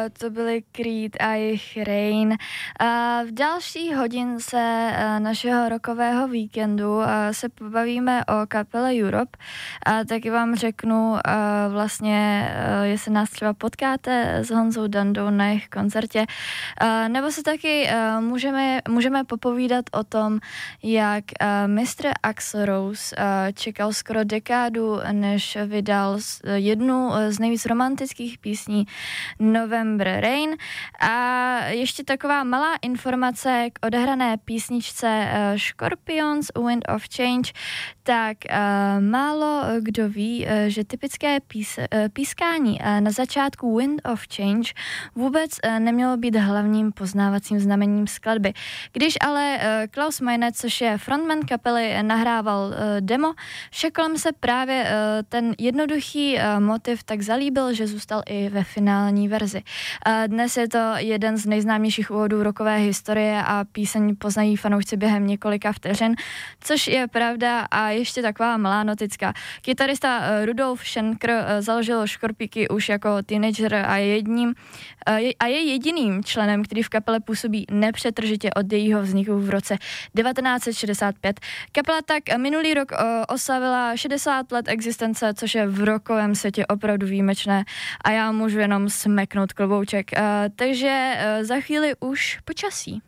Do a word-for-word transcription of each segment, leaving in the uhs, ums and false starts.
To byly Creed a jejich Rain. V další hodince našeho rokového víkendu se pobavíme o kapele Europe. A taky vám řeknu vlastně, jestli nás třeba potkáte s Honzou Dandou na jejich koncertě. Nebo se taky můžeme, můžeme popovídat o tom, jak mistr Axl Rose čekal skoro dekádu, než vydal jednu z nejvíc romantických písní November Rain. A ještě taková malá informace k odehrané písničce Scorpions Wind of Change, tak málo kdo ví, že typické pís, pískání na začátku Wind of Change vůbec nemělo být hlavním poznávacím znamením skladby. Když ale Klaus Meine, což je frontman kapely, nahrával demo, vše kolem se právě ten jednoduchý motiv tak zalíbil, že zůstal i ve finální verzi. Dnes je to jeden z nejznámějších úvodů rockové historie a píseň poznají fanoušci během několika vteřin, což je pravda. A ještě taková malá notická. Kytarista Rudolf Schenker založil Škorpíky už jako teenager a je jedním a je jediným členem, který v kapele působí nepřetržitě od jejího vzniku v roce devatenáct set šedesát pět. Kapela tak minulý rok oslavila šedesát let existence, což je v rockovém světě opravdu výjimečné a já můžu jenom smeknout klobouček. Takže za chvíli už počasí.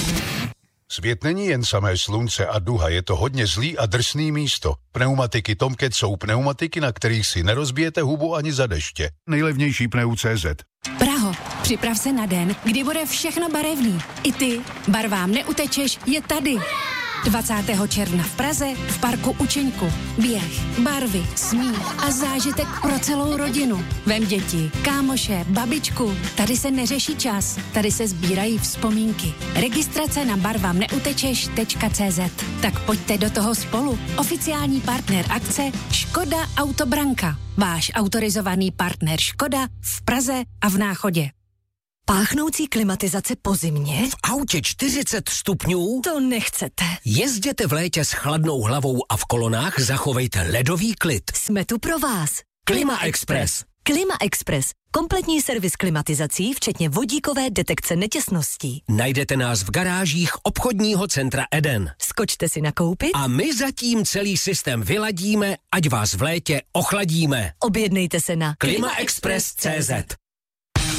Svět není jen samé slunce a duha, je to hodně zlý a drsný místo. Pneumatiky Tomcat jsou pneumatiky, na kterých si nerozbijete hubu ani za deště. Nejlevnější pneu tečka cé zet. Praho, připrav se na den, kdy bude všechno barevný. I ty, barvám neutečeš, je tady. dvacátého června v Praze v parku Učeňku. Běh, barvy, smích a zážitek pro celou rodinu. Vem děti, kámoše, babičku. Tady se neřeší čas, tady se sbírají vzpomínky. Registrace na barvam neutečeš tečka cé zet. Tak pojďte do toho spolu. Oficiální partner akce Škoda Autobranka. Váš autorizovaný partner Škoda v Praze a v Náchodě. Páchnoucí klimatizace po zimě? V autě čtyřicet stupňů? To nechcete. Jezděte v létě s chladnou hlavou a v kolonách zachovejte ledový klid. Jsme tu pro vás. Klima Express. Klima Express. Kompletní servis klimatizací, včetně vodíkové detekce netěsností. Najdete nás v garážích obchodního centra Eden. Skočte si nakoupit a my zatím celý systém vyladíme, ať vás v létě ochladíme. Objednejte se na klima express tečka cé zet.